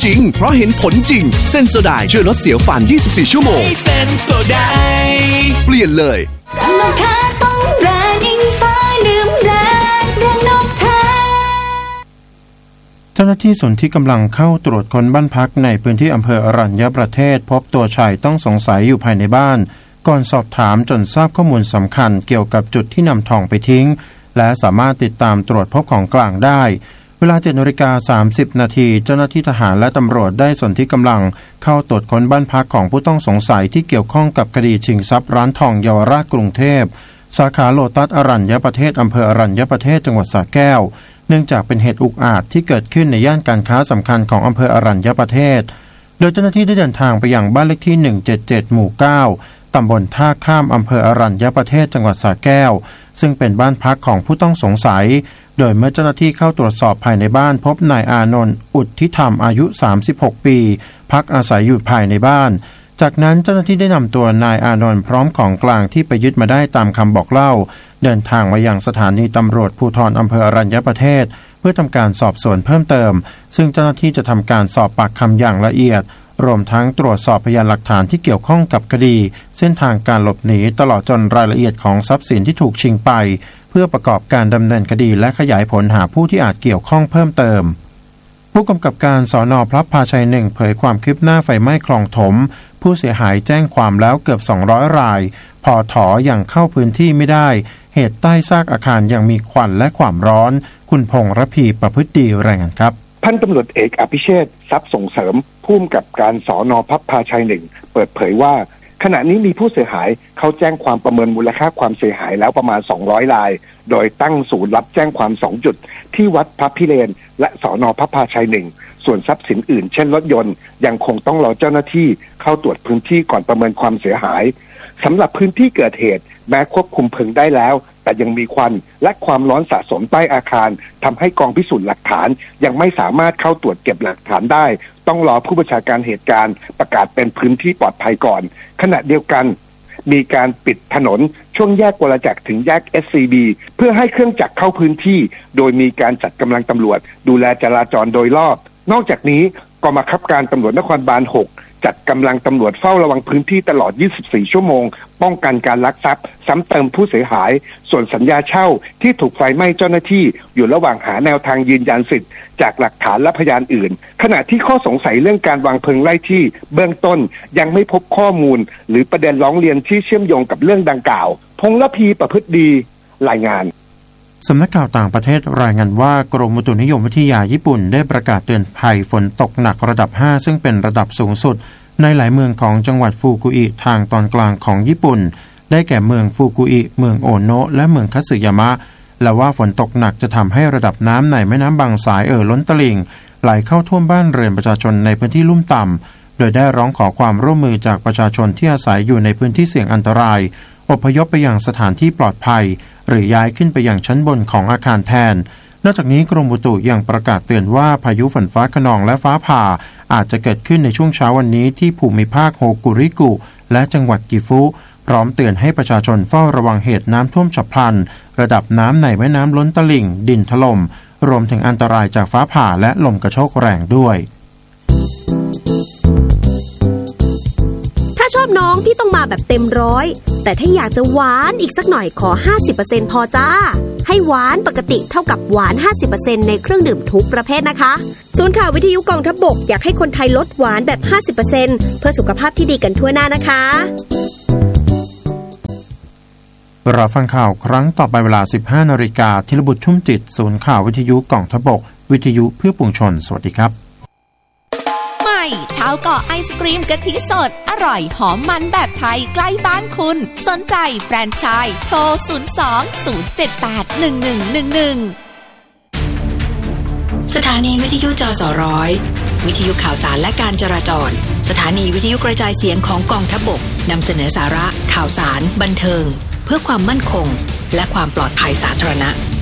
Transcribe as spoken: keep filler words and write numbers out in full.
จริงเพราะเห็นผลจริงเซนโซไดช่วยลดเสียวฟันยี่สิบสี่ชั่วโมงเซนโซไดเปลี่ยนเลยรังนกแท้ต้องแรงยิ่งฟ้าดื่มแรงรังนกแท้เจ้าหน้าที่ส่วนที่กำลังเข้าตรวจค้นบ้านพักในพื้นที่อำเภออรัญญประเทศพบตัวชายต้องสงสัยอยู่ภายในบ้านก่อนสอบถามจนทราบข้อมูลสำคัญเกี่ยวกับจุดที่นำทองไปทิ้งและสามารถติดตามตรวจพบของกลางได้เวลา เจ็ดนาฬิกาสามสิบนาทีเจ้าหน้าที่ทหารและตำรวจได้ส่วนที่กำลังเข้าตรวจค้นบ้านพักของผู้ต้องสงสัยที่เกี่ยวข้องกับคดีชิงทรัพย์ร้านทองเยาวราชกรุงเทพสาขาโลตัสอรัญญประเทศอำเภออรัญญประเทศจังหวัดสระแก้วเนื่องจากเป็นเหตุอุกอาจที่เกิดขึ้นในย่านการค้าสำคัญของอำเภออรัญญประเทศโดยเจ้าหน้าที่ได้เดินทางไปยังบ้านเลขที่หนึ่งเจ็ดเจ็ดหมู่เก้าตำบลท่าข้ามอำเภออรัญญประเทศจังหวัดสระแก้วซึ่งเป็นบ้านพักของผู้ต้องสงสัยโดยเมื่อเจ้าหน้าที่เข้าตรวจสอบภายในบ้านพบนายอานนท์อุทธิธรรมอายุสามสิบหกปีพักอาศัยอยู่ภายในบ้านจากนั้นเจ้าหน้าที่ได้นำตัวนายอานนท์พร้อมของกลางที่ไปยึดมาได้ตามคำบอกเล่าเดินทางมายังสถานีตำรวจภูธรอำเภออรัญญประเทศเพื่อทำการสอบสวนเพิ่มเติมซึ่งเจ้าหน้าที่จะทำการสอบปากคำอย่างละเอียดรวมทั้งตรวจสอบพยานหลักฐานที่เกี่ยวข้องกับคดีเส้นทางการหลบหนีตลอดจนรายละเอียดของทรัพย์สินที่ถูกชิงไปเพื่อประกอบการดำเนินคดีและขยายผลหาผู้ที่อาจเกี่ยวข้องเพิ่มเติมผู้กำกับการสน.พลับพาชัยหนึ่งเผยความคืบหน้าไฟไหม้คลองถมผู้เสียหายแจ้งความแล้วเกือบสองร้อยรายพอถอยังเข้าพื้นที่ไม่ได้เหตุใต้ซากอาคารยังมีควันและความร้อนคุณพงษ์ระพีประพฤติดีรายงานครับพันตำรวจเอกอภิเชษฐ์ทรัพย์ส่งเสริมผู้กำกับการสน.พลับพาชัยหนึ่งเปิดเผยว่าขณะนี้มีผู้เสียหายเขาแจ้งความประเมินมูลค่าความเสียหายแล้วประมาณสองร้อยรายโดยตั้งศูนย์รับแจ้งความสองจุดที่วัดพระพิเรนและสน.พลับพาชัยหนึ่งส่วนทรัพย์สินอื่นเช่นรถยนต์ยังคงต้องรอเจ้าหน้าที่เข้าตรวจพื้นที่ก่อนประเมินความเสียหายสำหรับพื้นที่เกิดเหตุแม้ควบคุมเพลิงได้แล้วแต่ยังมีควันและความร้อนสะสมใต้อาคารทำให้กองพิสูจน์หลักฐานยังไม่สามารถเข้าตรวจเก็บหลักฐานได้ต้องรอผู้บัญชาการเหตุการณ์ประกาศเป็นพื้นที่ปลอดภัยก่อนขณะเดียวกันมีการปิดถนนช่วงแยกวรจักรถึงแยก เอส ซี บี เพื่อให้เครื่องจักรเข้าพื้นที่โดยมีการจัดกำลังตำรวจดูแลจราจรโดยรอบนอกจากนี้กองบังคับการตำรวจนครบาลหกจัดกำลังตำรวจเฝ้าระวังพื้นที่ตลอดยี่สิบสี่ชั่วโมงป้องกันการลักทรัพย์ซ้ำเติมผู้เสียหายส่วนสัญญาเช่าที่ถูกไฟไหม้เจ้าหน้าที่อยู่ระหว่างหาแนวทางยืนยันสิทธิ์จากหลักฐานและพยานอื่นขณะที่ข้อสงสัยเรื่องการวางเพลิงไล่ที่เบื้องต้นยังไม่พบข้อมูลหรือประเด็นร้องเรียนที่เชื่อมโยงกับเรื่องดังกล่าวพงษ์ระพีประพฤติดีรายงานสำนักข่าวต่างประเทศรายงานว่ากรมอุตุนิยมวิทยาญี่ปุ่นได้ประกาศเตือนภัยฝนตกหนักระดับห้าซึ่งเป็นระดับสูงสุดในหลายเมืองของจังหวัดฟูกุอิทางตอนกลางของญี่ปุ่นได้แก่เมืองฟูกุอิเมืองโอโนะและเมืองคัตสึยามะและว่าฝนตกหนักจะทำให้ระดับน้ำในแม่น้ำบางสายเอ่อล้นตลิ่งไหลเข้าท่วมบ้านเรือนประชาชนในพื้นที่ลุ่มต่ำโดยได้ร้องขอความร่วมมือจากประชาชนที่อาศัยอยู่ในพื้นที่เสี่ยงอันตรายอพยพไปยังสถานที่ปลอดภัยหรือย้ายขึ้นไปยังชั้นบนของอาคารแทนนอกจากนี้กรมอุตุยังประกาศเตือนว่าพายุฝนฟ้าคะนองและฟ้าผ่าอาจจะเกิดขึ้นในช่วงเช้าวันนี้ที่ภูมิภาคโฮกุริกุและจังหวัดกิฟุพร้อมเตือนให้ประชาชนเฝ้าระวังเหตุน้ำท่วมฉับพลันระดับน้ำในแม่น้ำล้นตลิ่งดินถล่มรวมถึงอันตรายจากฟ้าผ่าและลมกระโชกแรงด้วยถ้าชอบน้องพี่ต้องมาแบบเต็มร้อยแต่ถ้าอยากจะหวานอีกสักหน่อยขอ ห้าสิบเปอร์เซ็นต์ พอจ้าให้หวานปกติเท่ากับหวาน ห้าสิบเปอร์เซ็นต์ ในเครื่องดื่มทุกประเภทนะคะศูนย์ข่าววิทยุกองทัพบกอยากให้คนไทยลดหวานแบบ ห้าสิบเปอร์เซ็นต์ เพื่อสุขภาพที่ดีกันทั่วหน้านะคะเราฟังข่าวครั้งต่อไปเวลา สิบห้านาฬิกา ธีรบุตรชุ่มจิตศูนย์ข่าววิทยุกองทัพบกวิทยุเพื่อปวงชนสวัสดีครับใหม่ชาวเกาะไอศกรีมกะทิสดอร่อยหอมมันแบบไทยใกล้บ้านคุณสนใจแฟรนไชส์โทรศูนย์ สอง ศูนย์ เจ็ด แปด หนึ่ง หนึ่ง หนึ่ง หนึ่งสถานีวิทยุจสร้อยวิทยุข่าวสารและการจราจรสถานีวิทยุกระจายเสียงของกองทัพบกนำเสนอสาระข่าวสารบันเทิงเพื่อความมั่นคงและความปลอดภัยสาธารณะ